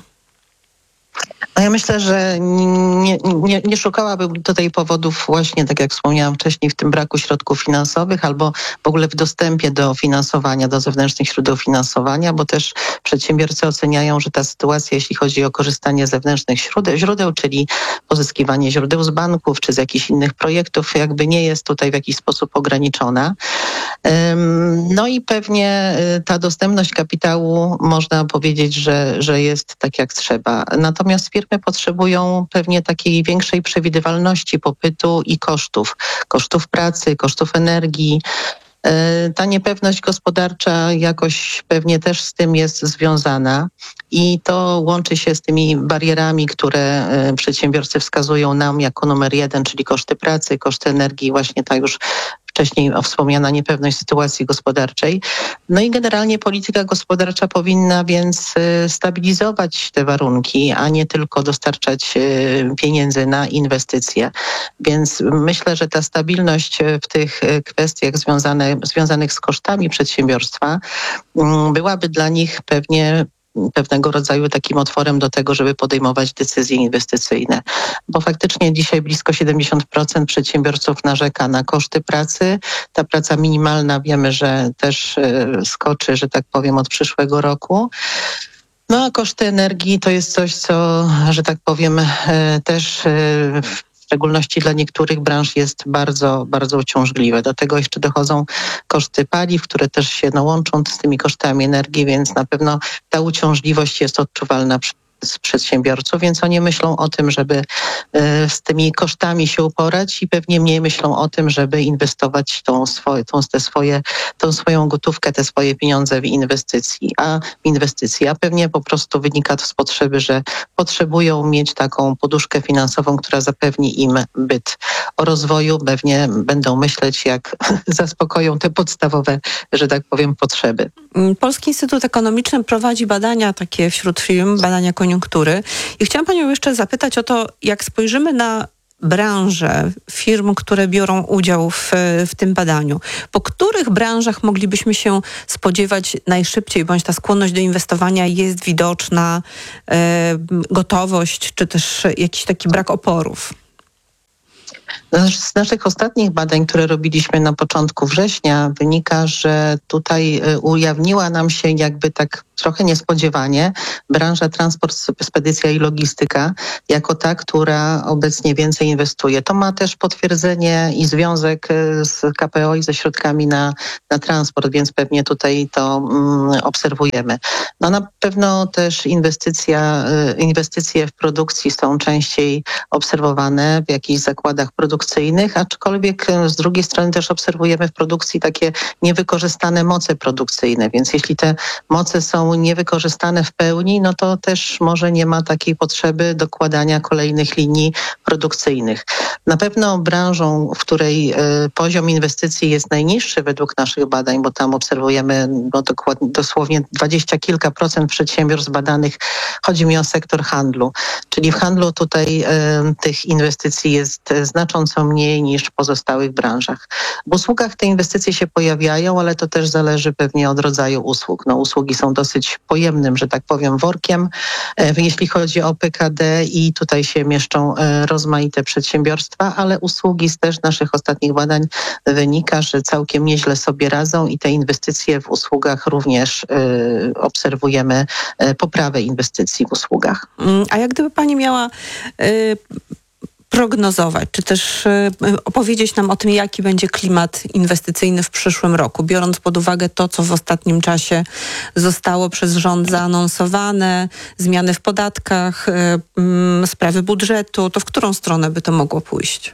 No ja myślę, że nie, nie, nie szukałabym tutaj powodów właśnie, tak jak wspomniałam wcześniej, w tym braku środków finansowych albo w ogóle w dostępie do finansowania, do zewnętrznych źródeł finansowania, bo też przedsiębiorcy oceniają, że ta sytuacja, jeśli chodzi o korzystanie z zewnętrznych źródeł, źródeł, czyli pozyskiwanie źródeł z banków czy z jakichś innych projektów, jakby nie jest tutaj w jakiś sposób ograniczona. No i pewnie ta dostępność kapitału można powiedzieć, że, że jest tak jak trzeba. Natomiast firmy potrzebują pewnie takiej większej przewidywalności popytu i kosztów. Kosztów pracy, kosztów energii. Ta niepewność gospodarcza jakoś pewnie też z tym jest związana i to łączy się z tymi barierami, które przedsiębiorcy wskazują nam jako numer jeden, czyli koszty pracy, koszty energii, właśnie ta już wcześniej wspomniana niepewność sytuacji gospodarczej. No i generalnie polityka gospodarcza powinna więc stabilizować te warunki, a nie tylko dostarczać pieniędzy na inwestycje. Więc myślę, że ta stabilność w tych kwestiach związane, związanych z kosztami przedsiębiorstwa byłaby dla nich pewnie pewnego rodzaju takim otworem do tego, żeby podejmować decyzje inwestycyjne. Bo faktycznie dzisiaj blisko siedemdziesiąt procent przedsiębiorców narzeka na koszty pracy. Ta praca minimalna wiemy, że też skoczy, że tak powiem, od przyszłego roku. No a koszty energii to jest coś, co, że tak powiem, też w szczególności dla niektórych branż jest bardzo, bardzo uciążliwe. Do tego jeszcze dochodzą koszty paliw, które też się no, łączą z tymi kosztami energii, więc na pewno ta uciążliwość jest odczuwalna z przedsiębiorców, więc oni myślą o tym, żeby z tymi kosztami się uporać i pewnie mniej myślą o tym, żeby inwestować tą, swoje, tą, te swoje, tą swoją gotówkę, te swoje pieniądze w inwestycji, a w inwestycji, a pewnie po prostu wynika to z potrzeby, że potrzebują mieć taką poduszkę finansową, która zapewni im byt. O rozwoju pewnie będą myśleć, jak zaspokoją te podstawowe, że tak powiem, potrzeby. Polski Instytut Ekonomiczny prowadzi badania takie wśród firm, badania koniunktury. I chciałam panią jeszcze zapytać o to, jak spojrzymy na branże firm, które biorą udział w, w tym badaniu. Po których branżach moglibyśmy się spodziewać najszybciej, bądź ta skłonność do inwestowania jest widoczna, e, gotowość, czy też jakiś taki brak oporów? Z naszych ostatnich badań, które robiliśmy na początku września, wynika, że tutaj ujawniła nam się jakby tak trochę niespodziewanie branża transport, spedycja i logistyka jako ta, która obecnie więcej inwestuje. To ma też potwierdzenie i związek z K P O i ze środkami na, na transport, więc pewnie tutaj to um, obserwujemy. No na pewno też inwestycja, inwestycje w produkcji są częściej obserwowane w jakichś zakładach produkcyjnych, aczkolwiek z drugiej strony też obserwujemy w produkcji takie niewykorzystane moce produkcyjne, więc jeśli te moce są niewykorzystane w pełni, no to też może nie ma takiej potrzeby dokładania kolejnych linii produkcyjnych. Na pewno branżą, w której poziom inwestycji jest najniższy według naszych badań, bo tam obserwujemy no dokładnie, dosłownie dwadzieścia kilka procent przedsiębiorstw badanych, chodzi mi o sektor handlu, czyli w handlu tutaj y, tych inwestycji jest znacząco mniej niż w pozostałych branżach. W usługach te inwestycje się pojawiają, ale to też zależy pewnie od rodzaju usług. No, usługi są dosyć pojemnym, że tak powiem, workiem, jeśli chodzi o P K D i tutaj się mieszczą rozmaite przedsiębiorstwa, ale usługi z też naszych ostatnich badań wynika, że całkiem nieźle sobie radzą i te inwestycje w usługach również y, obserwujemy y, poprawę inwestycji w usługach. A jak gdyby pani miała y, prognozować, czy też y, opowiedzieć nam o tym, jaki będzie klimat inwestycyjny w przyszłym roku, biorąc pod uwagę to, co w ostatnim czasie zostało przez rząd zaanonsowane, zmiany w podatkach, y, y, sprawy budżetu, to w którą stronę by to mogło pójść?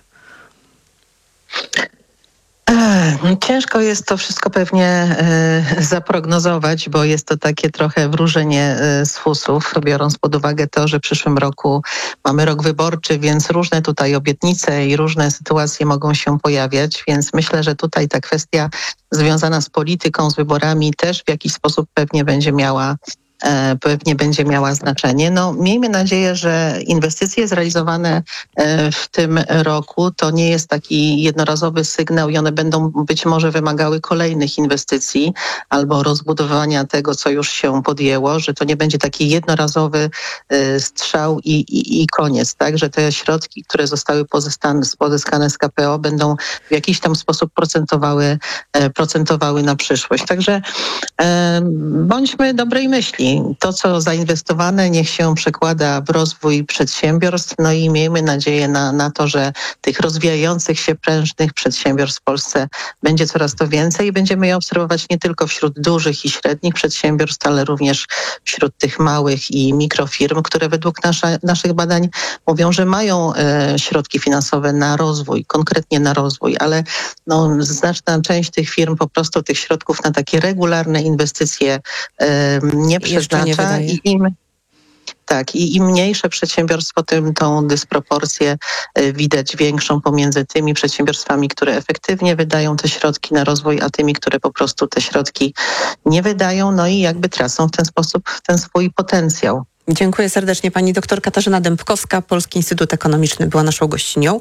Ciężko jest to wszystko pewnie y, zaprognozować, bo jest to takie trochę wróżenie y, z fusów, biorąc pod uwagę to, że w przyszłym roku mamy rok wyborczy, więc różne tutaj obietnice i różne sytuacje mogą się pojawiać, więc myślę, że tutaj ta kwestia związana z polityką, z wyborami też w jakiś sposób pewnie będzie miała pewnie będzie miała znaczenie. No, miejmy nadzieję, że inwestycje zrealizowane w tym roku to nie jest taki jednorazowy sygnał i one będą być może wymagały kolejnych inwestycji albo rozbudowania tego, co już się podjęło, że to nie będzie taki jednorazowy strzał i, i, i koniec, tak? Że te środki, które zostały pozyskane, pozyskane z K P O będą w jakiś tam sposób procentowały, procentowały na przyszłość. Także e, bądźmy dobrej myśli. To, co zainwestowane, niech się przekłada w rozwój przedsiębiorstw, no i miejmy nadzieję na, na to, że tych rozwijających się prężnych przedsiębiorstw w Polsce będzie coraz to więcej i będziemy je obserwować nie tylko wśród dużych i średnich przedsiębiorstw, ale również wśród tych małych i mikrofirm, które według nasza, naszych badań mówią, że mają e, środki finansowe na rozwój, konkretnie na rozwój, ale no, znaczna część tych firm po prostu tych środków na takie regularne inwestycje e, nie przeznacza i im, tak, i im mniejsze przedsiębiorstwo, tym tą dysproporcję widać większą pomiędzy tymi przedsiębiorstwami, które efektywnie wydają te środki na rozwój, a tymi, które po prostu te środki nie wydają, no i jakby tracą w ten sposób ten swój potencjał. Dziękuję serdecznie. Pani doktor Katarzyna Dębkowska, Polski Instytut Ekonomiczny była naszą gościnią.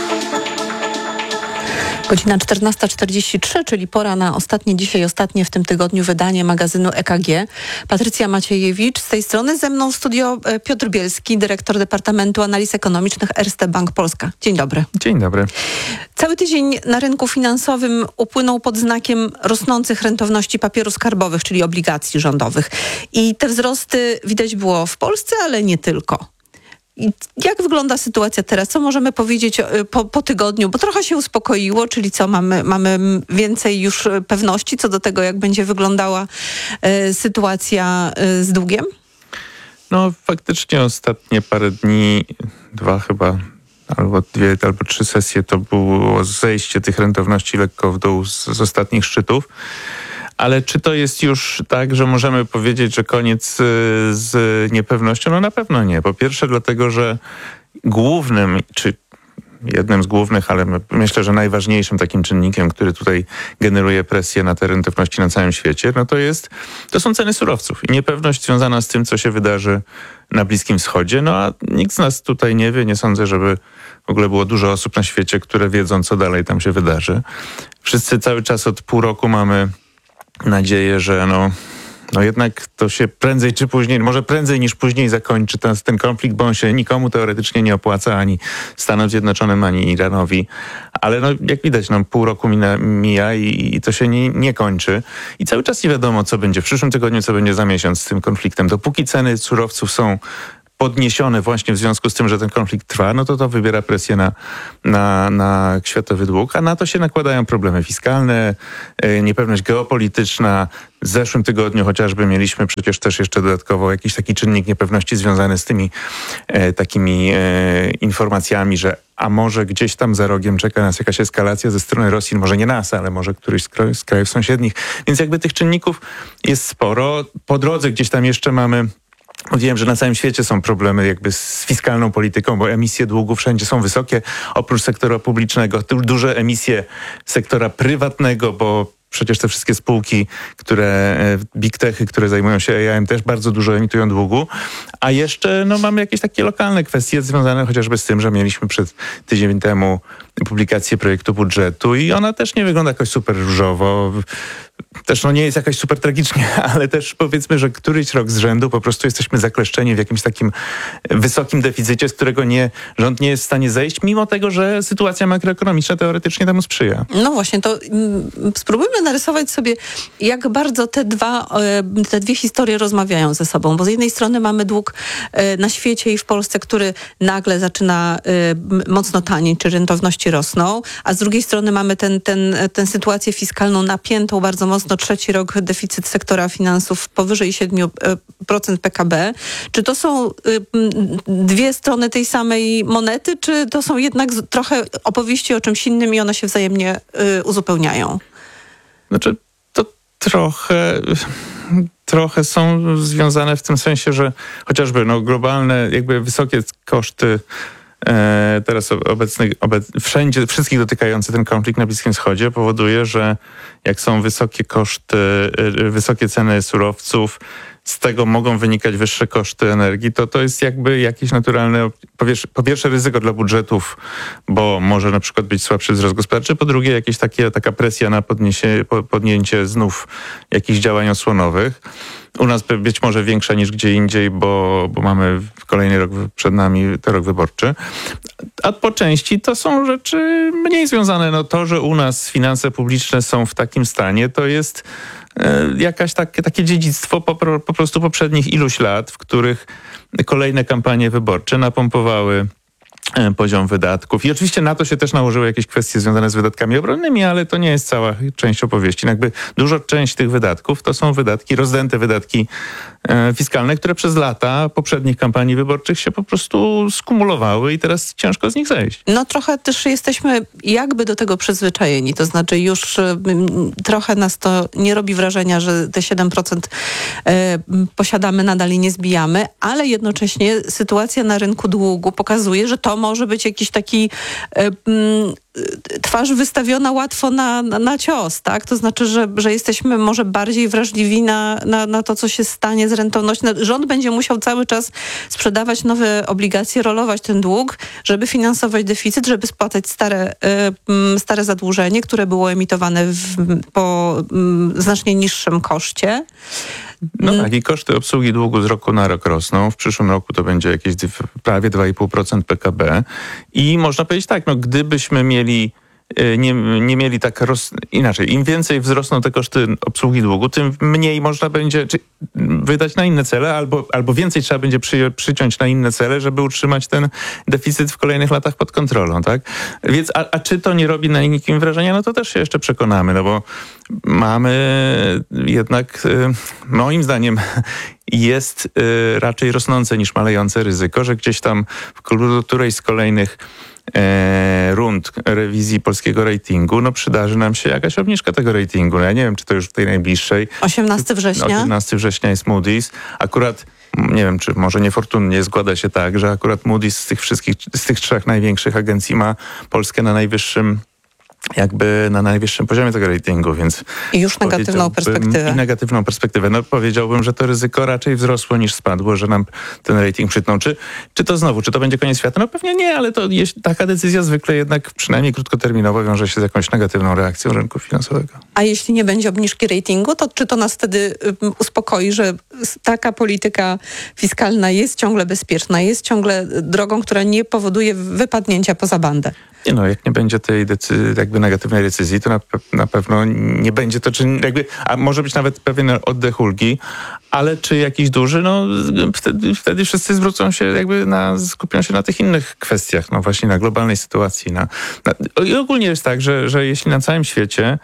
Godzina czternasta czterdzieści trzy, czyli pora na ostatnie dzisiaj, ostatnie w tym tygodniu wydanie magazynu E K G. Patrycja Maciejewicz z tej strony, ze mną w studio Piotr Bielski, dyrektor Departamentu Analiz Ekonomicznych Erste Bank Polska. Dzień dobry. Dzień dobry. Cały tydzień na rynku finansowym upłynął pod znakiem rosnących rentowności papierów skarbowych, czyli obligacji rządowych. I te wzrosty widać było w Polsce, ale nie tylko. I jak wygląda sytuacja teraz? Co możemy powiedzieć po, po tygodniu? Bo trochę się uspokoiło, czyli co, mamy, mamy więcej już pewności co do tego, jak będzie wyglądała y, sytuacja y, z długiem? No faktycznie ostatnie parę dni, dwa chyba, albo dwie, albo trzy sesje to było zejście tych rentowności lekko w dół z, z ostatnich szczytów. Ale czy to jest już tak, że możemy powiedzieć, że koniec z niepewnością? No na pewno nie. Po pierwsze dlatego, że głównym, czy jednym z głównych, ale myślę, że najważniejszym takim czynnikiem, który tutaj generuje presję na te rentowności na całym świecie, no to jest, to są ceny surowców i niepewność związana z tym, co się wydarzy na Bliskim Wschodzie. No a nikt z nas tutaj nie wie, nie sądzę, żeby w ogóle było dużo osób na świecie, które wiedzą, co dalej tam się wydarzy. Wszyscy cały czas od pół roku mamy nadzieję, że no, no jednak to się prędzej czy później, może prędzej niż później zakończy ten, ten konflikt, bo on się nikomu teoretycznie nie opłaca, ani Stanom Zjednoczonym, ani Iranowi. Ale no, jak widać, no, pół roku mina, mija i, i to się nie, nie kończy. I cały czas nie wiadomo, co będzie w przyszłym tygodniu, co będzie za miesiąc z tym konfliktem. Dopóki ceny surowców są podniesione właśnie w związku z tym, że ten konflikt trwa, no to to wybiera presję na, na, na światowy dług, a na to się nakładają problemy fiskalne, e, niepewność geopolityczna. W zeszłym tygodniu chociażby mieliśmy przecież też jeszcze dodatkowo jakiś taki czynnik niepewności związany z tymi e, takimi e, informacjami, że a może gdzieś tam za rogiem czeka nas jakaś eskalacja ze strony Rosji, może nie nas, ale może któryś z, kraj, z krajów sąsiednich. Więc jakby tych czynników jest sporo. Po drodze gdzieś tam jeszcze mamy Wiem, że na całym świecie są problemy jakby z fiskalną polityką, bo emisje długu wszędzie są wysokie, oprócz sektora publicznego. Duże emisje sektora prywatnego, bo przecież te wszystkie spółki, które, big techy, które zajmują się A I-em, też bardzo dużo emitują długu. A jeszcze no, mamy jakieś takie lokalne kwestie związane chociażby z tym, że mieliśmy przed tydzień temu publikację projektu budżetu i ona też nie wygląda jakoś super różowo. Też no, nie jest jakaś super tragicznie, ale też powiedzmy, że któryś rok z rzędu po prostu jesteśmy zakleszczeni w jakimś takim wysokim deficycie, z którego nie, rząd nie jest w stanie zejść, mimo tego, że sytuacja makroekonomiczna teoretycznie temu sprzyja. No właśnie, to mm, spróbujmy narysować sobie, jak bardzo te dwa, te dwie historie rozmawiają ze sobą, bo z jednej strony mamy dług na świecie i w Polsce, który nagle zaczyna mocno tanieć, czy rentowności rosną, a z drugiej strony mamy ten, ten, tę sytuację fiskalną napiętą bardzo mocno, trzeci rok deficyt sektora finansów powyżej siedem procent P K B. Czy to są dwie strony tej samej monety, czy to są jednak trochę opowieści o czymś innym i one się wzajemnie uzupełniają? Znaczy, to trochę... Trochę są związane w tym sensie, że chociażby no, globalne, jakby wysokie koszty e, teraz obecnych, obec, wszędzie, wszystkich dotykający ten konflikt na Bliskim Wschodzie powoduje, że jak są wysokie koszty, e, wysokie ceny surowców, z tego mogą wynikać wyższe koszty energii, to to jest jakby jakieś naturalne, po pierwsze, po pierwsze ryzyko dla budżetów, bo może na przykład być słabszy wzrost gospodarczy, po drugie jakieś takie, taka presja na podniesie, podjęcie znów jakichś działań osłonowych. U nas być może większa niż gdzie indziej, bo, bo mamy kolejny rok przed nami, ten rok wyborczy. A po części to są rzeczy mniej związane. No to, że u nas finanse publiczne są w takim stanie, to jest jakaś takie, takie dziedzictwo po, po prostu poprzednich iluś lat, w których kolejne kampanie wyborcze napompowały poziom wydatków. I oczywiście na to się też nałożyły jakieś kwestie związane z wydatkami obronnymi, ale to nie jest cała część opowieści. Jakby duża część tych wydatków to są wydatki, rozdęte wydatki e, fiskalne, które przez lata poprzednich kampanii wyborczych się po prostu skumulowały i teraz ciężko z nich zejść. No trochę też jesteśmy jakby do tego przyzwyczajeni. To znaczy już y, trochę nas to nie robi wrażenia, że te siedem procent y, posiadamy nadal i nie zbijamy, ale jednocześnie sytuacja na rynku długu pokazuje, że to może być jakiś taki y, y, twarz wystawiona łatwo na, na, na cios, tak? To znaczy, że, że jesteśmy może bardziej wrażliwi na, na, na to, co się stanie z rentownością. Rząd będzie musiał cały czas sprzedawać nowe obligacje, rolować ten dług, żeby finansować deficyt, żeby spłacać stare, y, stare zadłużenie, które było emitowane w, po y, znacznie niższym koszcie. No tak, i koszty obsługi długu z roku na rok rosną. W przyszłym roku to będzie jakieś prawie dwa i pół procent P K B. I można powiedzieć tak, no gdybyśmy mieli nie, nie mieli tak roz... inaczej. Im więcej wzrosną te koszty obsługi długu, tym mniej można będzie czy, wydać na inne cele, albo, albo więcej trzeba będzie przy, przyciąć na inne cele, żeby utrzymać ten deficyt w kolejnych latach pod kontrolą, tak? Więc, a, a czy to nie robi na nikim wrażenia? No to też się jeszcze przekonamy, no bo mamy jednak, moim zdaniem, jest raczej rosnące niż malejące ryzyko, że gdzieś tam w którejś z kolejnych E, rund rewizji polskiego ratingu, no przydarzy nam się jakaś obniżka tego ratingu. Ja nie wiem, czy to już w tej najbliższej. osiemnastego września? osiemnastego września jest Moody's. Akurat, nie wiem, czy może niefortunnie składa się tak, że akurat Moody's z tych wszystkich, z tych trzech największych agencji ma Polskę na najwyższym jakby na najwyższym poziomie tego ratingu, więc... I już negatywną perspektywę. I negatywną perspektywę. No powiedziałbym, że to ryzyko raczej wzrosło niż spadło, że nam ten rating przytnął. Czy, czy to znowu, czy to będzie koniec świata? No pewnie nie, ale to jest, taka decyzja zwykle jednak przynajmniej krótkoterminowo wiąże się z jakąś negatywną reakcją rynku finansowego. A jeśli nie będzie obniżki ratingu, to czy to nas wtedy uspokoi, że taka polityka fiskalna jest ciągle bezpieczna, jest ciągle drogą, która nie powoduje wypadnięcia poza bandę? Nie no, jak nie będzie tej decyzji, jakby negatywnej decyzji, to na, pe- na pewno nie będzie to, czy jakby, a może być nawet pewien oddech ulgi, ale czy jakiś duży, no wtedy, wtedy wszyscy zwrócą się jakby na, skupią się na tych innych kwestiach, no właśnie na globalnej sytuacji. Na, na, i ogólnie jest tak, że, że jeśli na całym świecie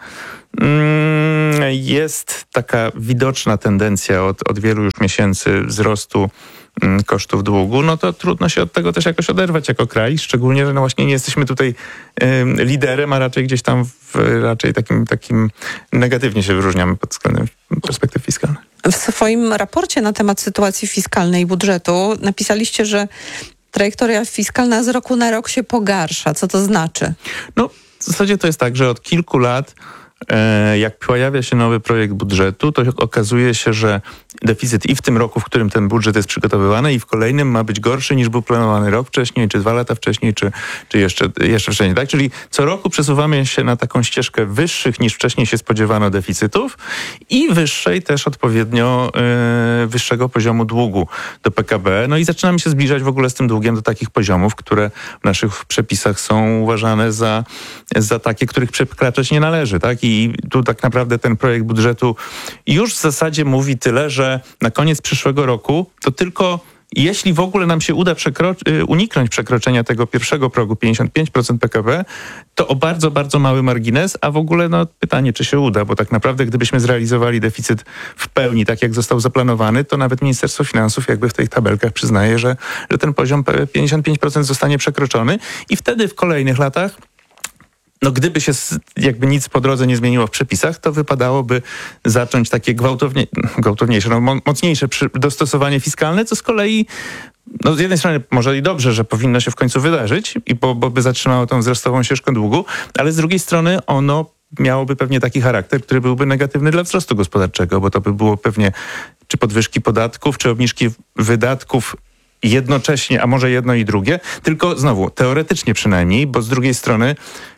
mm, jest taka widoczna tendencja od, od wielu już miesięcy wzrostu kosztów długu, no to trudno się od tego też jakoś oderwać jako kraj, szczególnie, że no właśnie nie jesteśmy tutaj y, liderem, a raczej gdzieś tam w, raczej takim, takim negatywnie się wyróżniamy pod względem perspektyw fiskalnych. W swoim raporcie na temat sytuacji fiskalnej i budżetu napisaliście, że trajektoria fiskalna z roku na rok się pogarsza. Co to znaczy? No w zasadzie to jest tak, że od kilku lat jak pojawia się nowy projekt budżetu, to okazuje się, że deficyt i w tym roku, w którym ten budżet jest przygotowywany, i w kolejnym ma być gorszy niż był planowany rok wcześniej, czy dwa lata wcześniej, czy, czy jeszcze, jeszcze wcześniej. Tak? Czyli co roku przesuwamy się na taką ścieżkę wyższych niż wcześniej się spodziewano deficytów i wyższej też odpowiednio yy, wyższego poziomu długu do P K B. No i zaczynamy się zbliżać w ogóle z tym długiem do takich poziomów, które w naszych przepisach są uważane za, za takie, których przekraczać nie należy. Tak? I I tu tak naprawdę ten projekt budżetu już w zasadzie mówi tyle, że na koniec przyszłego roku to tylko jeśli w ogóle nam się uda przekro- uniknąć przekroczenia tego pierwszego progu pięćdziesiąt pięć procent P K B, to o bardzo, bardzo mały margines, a w ogóle no pytanie, czy się uda, bo tak naprawdę gdybyśmy zrealizowali deficyt w pełni, tak jak został zaplanowany, to nawet Ministerstwo Finansów jakby w tych tabelkach przyznaje, że, że ten poziom pięćdziesiąt pięć procent zostanie przekroczony i wtedy w kolejnych latach no gdyby się jakby nic po drodze nie zmieniło w przepisach, to wypadałoby zacząć takie gwałtownie, gwałtowniejsze, no mocniejsze przy, dostosowanie fiskalne, co z kolei no z jednej strony może i dobrze, że powinno się w końcu wydarzyć, i bo, bo by zatrzymało tą wzrostową ścieżkę długu, ale z drugiej strony ono miałoby pewnie taki charakter, który byłby negatywny dla wzrostu gospodarczego, bo to by było pewnie czy podwyżki podatków, czy obniżki wydatków jednocześnie, a może jedno i drugie, tylko znowu teoretycznie przynajmniej, bo z drugiej strony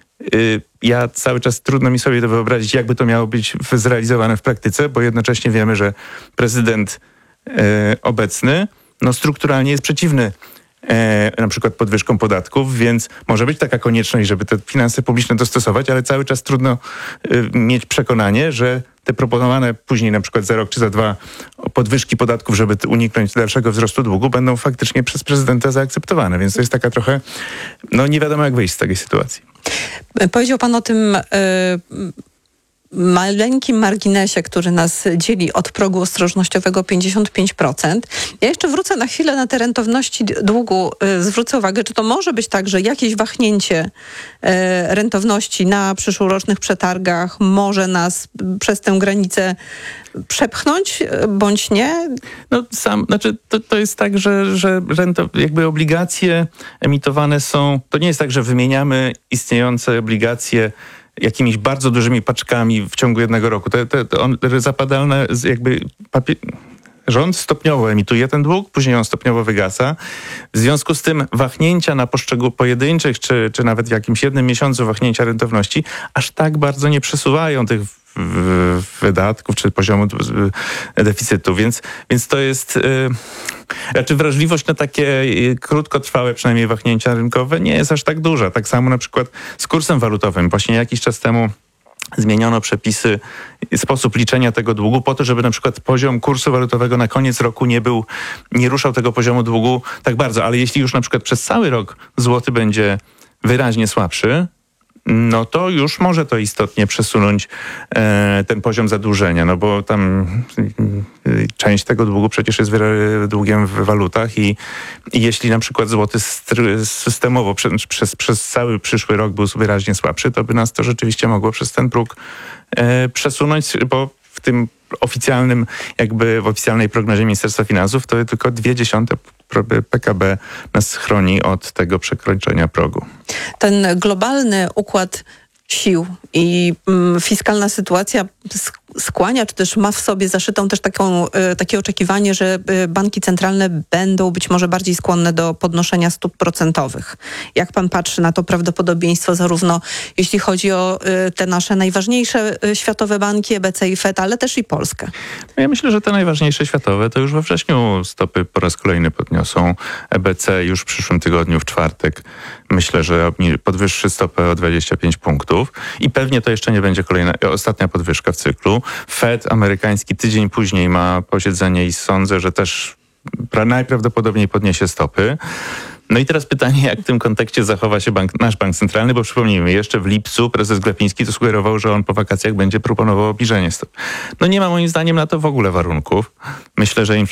ja cały czas trudno mi sobie to wyobrazić, jakby to miało być zrealizowane w praktyce, bo jednocześnie wiemy, że prezydent e, obecny no strukturalnie jest przeciwny e, na przykład podwyżkom podatków, więc może być taka konieczność, żeby te finanse publiczne dostosować, ale cały czas trudno e, mieć przekonanie, że te proponowane później na przykład za rok czy za dwa podwyżki podatków, żeby uniknąć dalszego wzrostu długu, będą faktycznie przez prezydenta zaakceptowane. Więc to jest taka trochę, no nie wiadomo jak wyjść z takiej sytuacji. Powiedział pan o tym y, maleńkim marginesie, który nas dzieli od progu ostrożnościowego pięćdziesiąt pięć procent. Ja jeszcze wrócę na chwilę na te rentowności długu. Y, zwrócę uwagę, czy to może być tak, że jakieś wahnięcie y, rentowności na przyszłorocznych przetargach może nas przez tę granicę przepchnąć, bądź nie? No sam, znaczy to, to jest tak, że, że rento, jakby obligacje emitowane są, to nie jest tak, że wymieniamy istniejące obligacje jakimiś bardzo dużymi paczkami w ciągu jednego roku. Te, te, te on, zapadalne jakby papier, rząd stopniowo emituje ten dług, później on stopniowo wygasa. W związku z tym wahnięcia na poszczególnych pojedynczych, czy, czy nawet w jakimś jednym miesiącu wahnięcia rentowności aż tak bardzo nie przesuwają tych w, wydatków, czy poziomu deficytu. Więc, więc to jest... Yy, Raczej wrażliwość na takie krótkotrwałe przynajmniej wahnięcia rynkowe nie jest aż tak duża. Tak samo na przykład z kursem walutowym. Właśnie jakiś czas temu zmieniono przepisy, sposób liczenia tego długu po to, żeby na przykład poziom kursu walutowego na koniec roku nie był, nie ruszał tego poziomu długu tak bardzo. Ale jeśli już na przykład przez cały rok złoty będzie wyraźnie słabszy, no to już może to istotnie przesunąć e, ten poziom zadłużenia, no bo tam y, część tego długu przecież jest wyra- długiem w walutach i, i jeśli na przykład złoty str- systemowo prze, przez, przez cały przyszły rok był wyraźnie słabszy, to by nas to rzeczywiście mogło przez ten próg e, przesunąć, bo w tym oficjalnym, jakby w oficjalnej prognozie Ministerstwa Finansów to tylko dwie dziesiąte P K B nas chroni od tego przekroczenia progu. Ten globalny układ sił i mm, fiskalna sytuacja skłania, czy też ma w sobie zaszytą też taką, y, takie oczekiwanie, że y, banki centralne będą być może bardziej skłonne do podnoszenia stóp procentowych. Jak pan patrzy na to prawdopodobieństwo, zarówno jeśli chodzi o y, te nasze najważniejsze y, światowe banki, E B C i Fed, ale też i Polskę? Ja myślę, że te najważniejsze światowe to już we wrześniu stopy po raz kolejny podniosą. E B C już w przyszłym tygodniu, w czwartek, myślę, że podwyższy stopę o dwadzieścia pięć punktów i pewnie to jeszcze nie będzie kolejna, ostatnia podwyżka w cyklu. Fed amerykański tydzień później ma posiedzenie i sądzę, że też najprawdopodobniej podniesie stopy. No i teraz pytanie, jak w tym kontekście zachowa się bank, nasz bank centralny, bo przypomnijmy, jeszcze w lipcu prezes Glapiński to sugerował, że on po wakacjach będzie proponował obniżenie stop. No nie ma moim zdaniem na to w ogóle warunków. Myślę, że inflacja